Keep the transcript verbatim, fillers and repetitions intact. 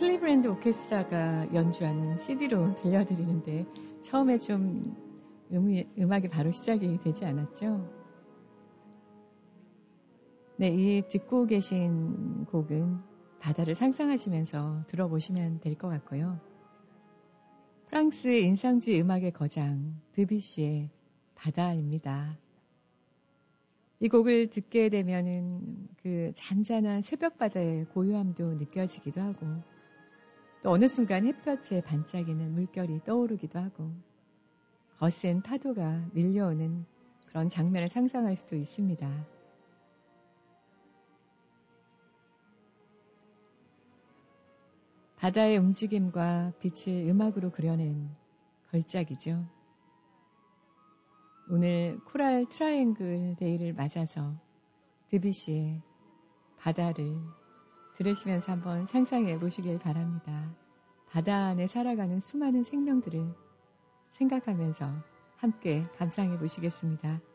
클리브랜드 오케스트라가 연주하는 씨디로 들려드리는데 처음에 좀 음, 음악이 바로 시작이 되지 않았죠? 네, 이 듣고 계신 곡은 바다를 상상하시면서 들어보시면 될 것 같고요. 프랑스 인상주의 음악의 거장 드뷔시의 바다입니다. 이 곡을 듣게 되면은 그 잔잔한 새벽바다의 고요함도 느껴지기도 하고 또 어느 순간 햇볕에 반짝이는 물결이 떠오르기도 하고 거센 파도가 밀려오는 그런 장면을 상상할 수도 있습니다. 바다의 움직임과 빛을 음악으로 그려낸 걸작이죠. 오늘 코랄 트라이앵글 데이를 맞아서 드뷔시의 바다를 들으시면서 한번 상상해 보시길 바랍니다. 바다 안에 살아가는 수많은 생명들을 생각하면서 함께 감상해 보시겠습니다.